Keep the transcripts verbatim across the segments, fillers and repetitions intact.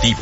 informativo.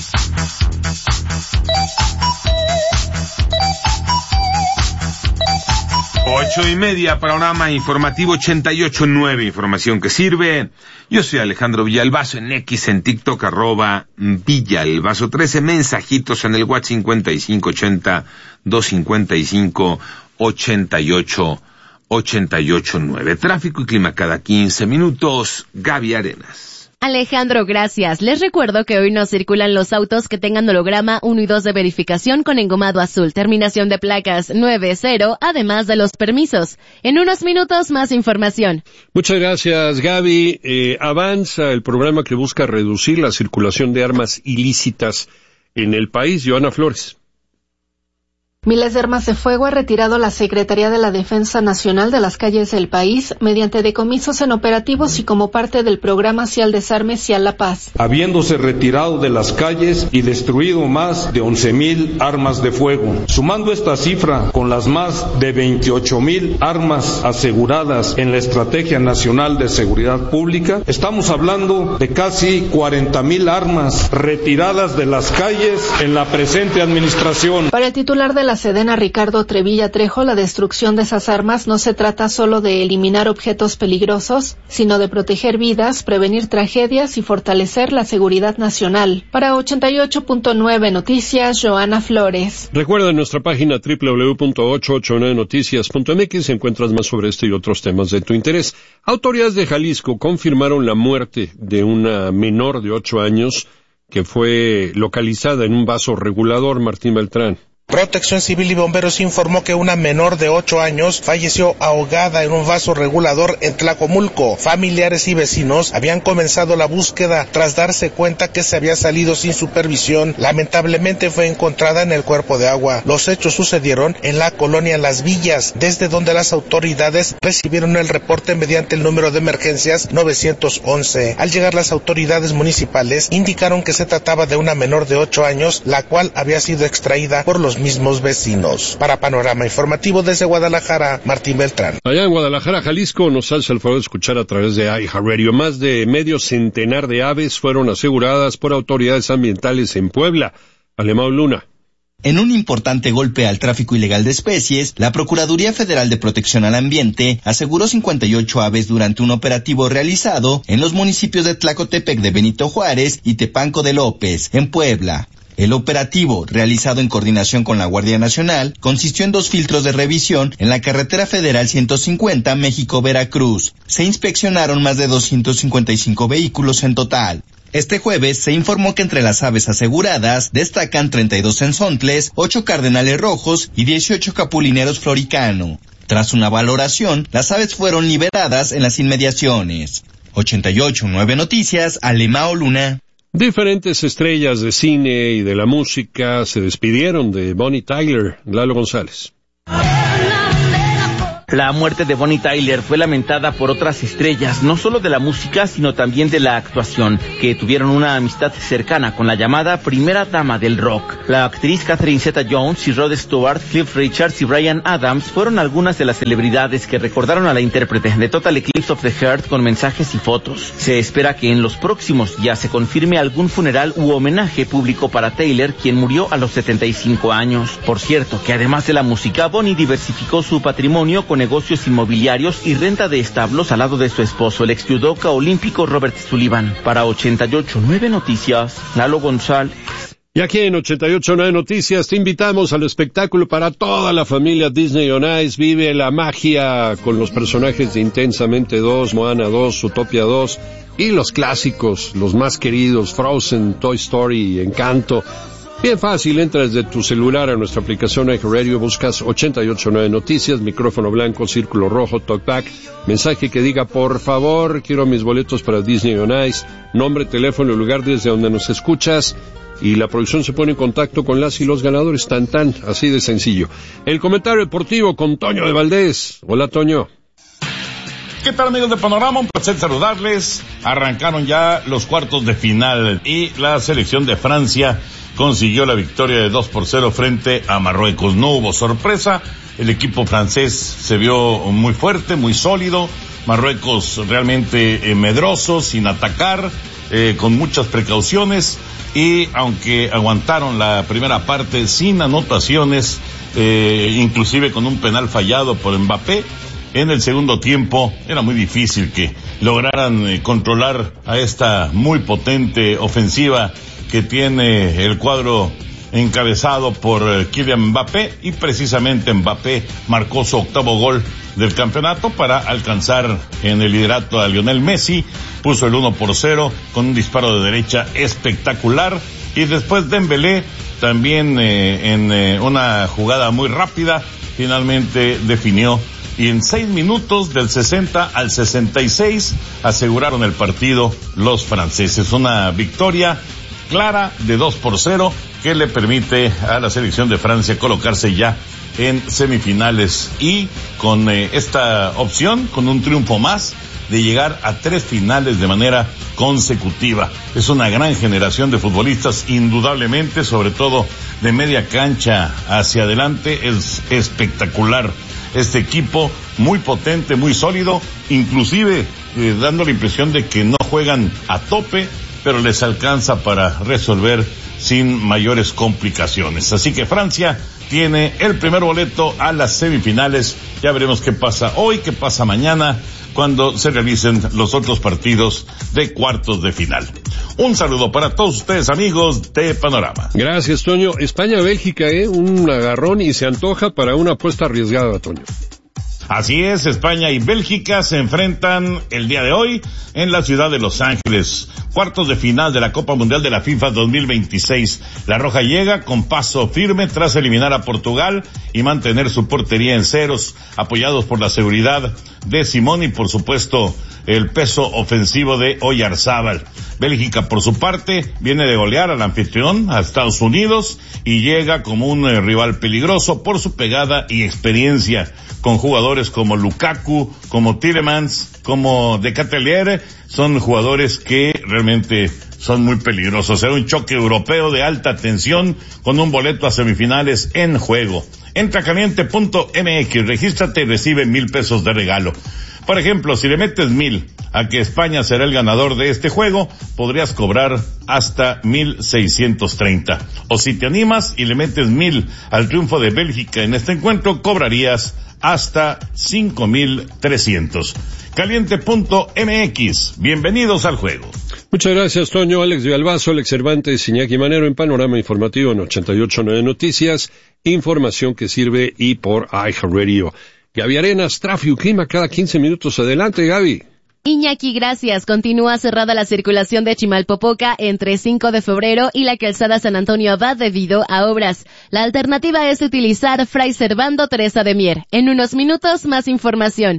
Ocho y media, panorama informativo ochenta y ocho punto nueve, información que sirve. Yo soy Alejandro Villalbazo, en X, en TikTok, arroba Villalbazo trece, mensajitos en el WhatsApp cincuenta y cinco ochenta, doscientos cincuenta y cinco, ochenta y ocho, ochenta y ocho nueve. Tráfico y clima cada quince minutos. Gaby Arenas. Alejandro, gracias. Les recuerdo que hoy no circulan los autos que tengan holograma uno y dos de verificación con engomado azul, terminación de placas nueve cero, además de los permisos. En unos minutos, más información. Muchas gracias, Gaby. Eh, avanza el programa que busca reducir la circulación de armas ilícitas en el país. Joana Flores. Miles de armas de fuego ha retirado la Secretaría de la Defensa Nacional de las calles del país mediante decomisos en operativos y como parte del programa Sí al Desarme, Sí a la Paz. Habiéndose retirado de las calles y destruido más de once mil armas de fuego. Sumando esta cifra con las más de veintiocho mil armas aseguradas en la Estrategia Nacional de Seguridad Pública, estamos hablando de casi cuarenta mil armas retiradas de las calles en la presente administración. Para el titular de la Sedena, Ricardo Trevilla Trejo, la destrucción de esas armas no se trata solo de eliminar objetos peligrosos, sino de proteger vidas, prevenir tragedias y fortalecer la seguridad nacional. Para ochenta y ocho punto nueve Noticias, Joana Flores. Recuerda en nuestra página doble u doble u doble u punto ochocientos ochenta y nueve noticias punto m x encuentras más sobre este y otros temas de tu interés. Autoridades de Jalisco confirmaron la muerte de una menor de ocho años que fue localizada en un vaso regulador. Martín Beltrán. Protección Civil y Bomberos informó que una menor de ocho años falleció ahogada en un vaso regulador en Tlacomulco. Familiares y vecinos habían comenzado la búsqueda tras darse cuenta que se había salido sin supervisión. Lamentablemente fue encontrada en el cuerpo de agua. Los hechos sucedieron en la colonia Las Villas, desde donde las autoridades recibieron el reporte mediante el número de emergencias nueve once. Al llegar las autoridades municipales indicaron que se trataba de una menor de ocho años, la cual había sido extraída por los mismos vecinos. Para Panorama Informativo desde Guadalajara, Martín Beltrán. Allá en Guadalajara, Jalisco, nos hace el favor de escuchar a través de iHeartRadio. Más de medio centenar de aves fueron aseguradas por autoridades ambientales en Puebla. Alemão Luna. En un importante golpe al tráfico ilegal de especies, la Procuraduría Federal de Protección al Ambiente aseguró cincuenta y ocho aves durante un operativo realizado en los municipios de Tlacotepec de Benito Juárez y Tepanco de López, en Puebla. El operativo, realizado en coordinación con la Guardia Nacional, consistió en dos filtros de revisión en la carretera federal ciento cincuenta México-Veracruz. Se inspeccionaron más de doscientos cincuenta y cinco vehículos en total. Este jueves se informó que entre las aves aseguradas destacan treinta y dos cenzontles, ocho cardenales rojos y dieciocho capulineros floricano. Tras una valoración, las aves fueron liberadas en las inmediaciones. ochenta y ocho punto nueve Noticias, Alemão Luna. Diferentes estrellas de cine y de la música se despidieron de Bonnie Tyler. Lalo González. La muerte de Bonnie Tyler fue lamentada por otras estrellas, no solo de la música, sino también de la actuación, que tuvieron una amistad cercana con la llamada primera dama del rock. La actriz Catherine Zeta-Jones y Rod Stewart, Cliff Richards y Bryan Adams fueron algunas de las celebridades que recordaron a la intérprete de Total Eclipse of the Heart con mensajes y fotos. Se espera que en los próximos días se confirme algún funeral u homenaje público para Taylor, quien murió a los setenta y cinco años. Por cierto, que además de la música, Bonnie diversificó su patrimonio con negocios inmobiliarios y renta de establos al lado de su esposo, el ex judoka olímpico Robert Sullivan. Para ochenta y ocho punto nueve Noticias, Lalo González. Y aquí en ochenta y ocho punto nueve Noticias te invitamos al espectáculo para toda la familia Disney on Ice. Vive la magia con los personajes de Intensamente dos, Moana dos, Zootopia dos y los clásicos, los más queridos, Frozen, Toy Story, Encanto. Bien fácil, entra desde tu celular a nuestra aplicación iHeartRadio, buscas ochenta y ocho punto nueve Noticias, micrófono blanco, círculo rojo, talkback, mensaje que diga, por favor, quiero mis boletos para Disney on Ice, nombre, teléfono y lugar desde donde nos escuchas, y la producción se pone en contacto con las y los ganadores, tan tan, así de sencillo. El comentario deportivo con Toño de Valdés. Hola, Toño. ¿Qué tal, amigos de Panorama? Un placer saludarles. Arrancaron ya los cuartos de final y la selección de Francia consiguió la victoria de dos por cero frente a Marruecos. No hubo sorpresa, el equipo francés se vio muy fuerte, muy sólido, Marruecos realmente eh, medroso, sin atacar, eh, con muchas precauciones, y aunque aguantaron la primera parte sin anotaciones, eh, inclusive con un penal fallado por Mbappé, en el segundo tiempo era muy difícil que lograran eh, controlar a esta muy potente ofensiva que tiene el cuadro encabezado por eh, Kylian Mbappé, y precisamente Mbappé marcó su octavo gol del campeonato para alcanzar en el liderato a Lionel Messi. Puso el uno por cero con un disparo de derecha espectacular, y después Dembélé también eh, en eh, una jugada muy rápida finalmente definió, y en seis minutos del sesenta al sesenta y seis aseguraron el partido los franceses. Una victoria clara de dos por cero que le permite a la selección de Francia colocarse ya en semifinales, y con eh, esta opción, con un triunfo más, de llegar a tres finales de manera consecutiva. Es una gran generación de futbolistas, indudablemente, sobre todo de media cancha hacia adelante. Es espectacular este equipo, muy potente, muy sólido, inclusive eh, dando la impresión de que no juegan a tope, pero les alcanza para resolver sin mayores complicaciones. Así que Francia tiene el primer boleto a las semifinales. Ya veremos qué pasa hoy, qué pasa mañana, cuando se realicen los otros partidos de cuartos de final. Un saludo para todos ustedes, amigos de Panorama. Gracias, Toño. España-Bélgica, ¿eh? Un agarrón, y se antoja para una apuesta arriesgada, Toño. Así es, España y Bélgica se enfrentan el día de hoy en la ciudad de Los Ángeles. Cuartos de final de la Copa Mundial de la FIFA dos mil veintiséis. La Roja llega con paso firme tras eliminar a Portugal y mantener su portería en ceros, apoyados por la seguridad de Simón y, por supuesto, el peso ofensivo de Oyarzábal. Bélgica, por su parte, viene de golear al anfitrión, a Estados Unidos, y llega como un eh, rival peligroso por su pegada y experiencia, con jugadores como Lukaku, como Tielemans, como De Ketelaere. Son jugadores que realmente son muy peligrosos. Será un choque europeo de alta tensión, con un boleto a semifinales en juego. Entra a caliente punto m x, regístrate y recibe mil pesos de regalo. Por ejemplo, si le metes mil a que España será el ganador de este juego, podrías cobrar hasta mil seiscientos treinta. O si te animas y le metes mil al triunfo de Bélgica en este encuentro, cobrarías hasta cinco mil trescientos. Caliente punto m x, bienvenidos al juego. Muchas gracias, Toño. Alex Villalbazo, Alex Cervantes, Iñaki Manero en Panorama Informativo en ochenta y ocho punto nueve Noticias. Información que sirve y por iHeartRadio. Gaby Arenas, tráfico y clima cada quince minutos. Adelante, Gaby. Iñaki, gracias. Continúa cerrada la circulación de Chimalpopoca entre cinco de febrero y la calzada San Antonio Abad debido a obras. La alternativa es utilizar Fray Servando Teresa de Mier. En unos minutos, más información.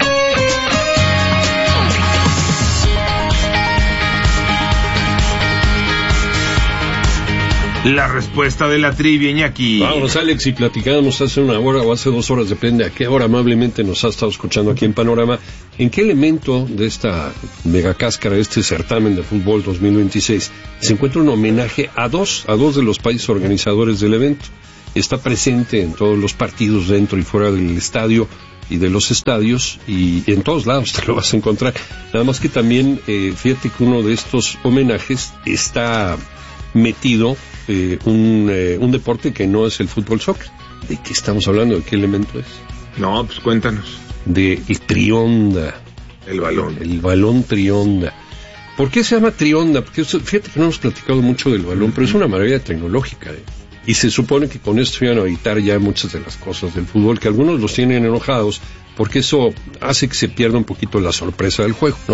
La respuesta de la trivia, Iñaki. Vamos, Alex, y platicábamos hace una hora o hace dos horas, depende a qué hora amablemente nos ha estado escuchando aquí en Panorama, en qué elemento de esta megacáscara, de este certamen de fútbol dos mil veintiséis, se encuentra un homenaje a dos, a dos de los países organizadores del evento. Está presente en todos los partidos dentro y fuera del estadio y de los estadios, y en todos lados te lo vas a encontrar. Nada más que también, eh, fíjate que uno de estos homenajes está metido eh, un, eh, un deporte que no es el fútbol soccer. ¿De qué estamos hablando? ¿De qué elemento es? No, pues cuéntanos. De el trionda. El balón. El, el balón trionda. ¿Por qué se llama trionda? Porque fíjate que no hemos platicado mucho del balón, pero es una maravilla tecnológica, ¿eh? Y se supone que con esto iban a evitar ya muchas de las cosas del fútbol, que algunos los tienen enojados, porque eso hace que se pierda un poquito la sorpresa del juego, ¿no?